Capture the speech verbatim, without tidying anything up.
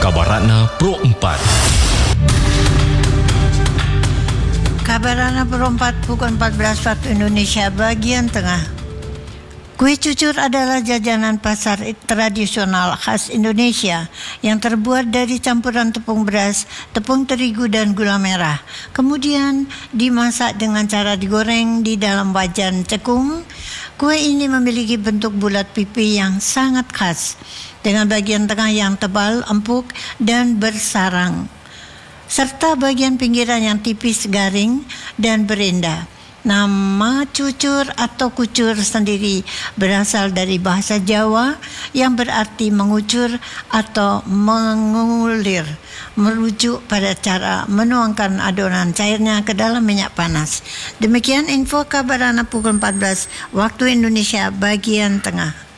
Kabaratna Pro empat. Kabaratna Pro empat pukul empat belas waktu Indonesia bagian tengah. Kue cucur adalah jajanan pasar tradisional khas Indonesia yang terbuat dari campuran tepung beras, tepung terigu dan gula merah. Kemudian dimasak dengan cara digoreng di dalam wajan cekung. Kue ini memiliki bentuk bulat pipi yang sangat khas dengan bagian tengah yang tebal, empuk dan bersarang, serta bagian pinggiran yang tipis, garing dan berendah. Nama cucur atau kucur sendiri berasal dari bahasa Jawa yang berarti mengucur atau mengulir, merujuk pada cara menuangkan adonan cairnya ke dalam minyak panas. Demikian info Kabaratna pukul empat belas waktu Indonesia bagian tengah.